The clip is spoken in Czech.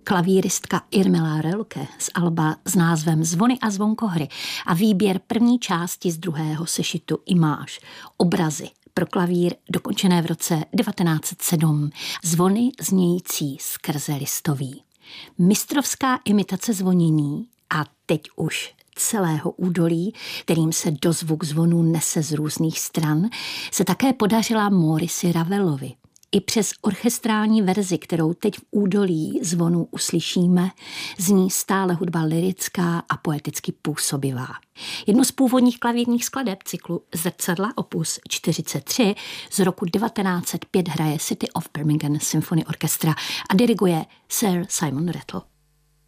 klavíristka Irmela Relke z alba s názvem Zvony a zvonkohry a výběr první části z druhého sešitu Imáž, obrazy pro klavír dokončené v roce 1907, zvony znějící skrze listoví. Mistrovská imitace zvonění a teď už celého údolí, kterým se dozvuk zvonů nese z různých stran, se také podařila Maurici Ravelovi. I přes orchestrální verzi, kterou teď v údolí zvonů uslyšíme, zní stále hudba lyrická a poeticky působivá. Jednu z původních klavírních skladeb cyklu Zrcadla opus 43 z roku 1905 hraje City of Birmingham Symphony Orchestra a diriguje Sir Simon Rattle.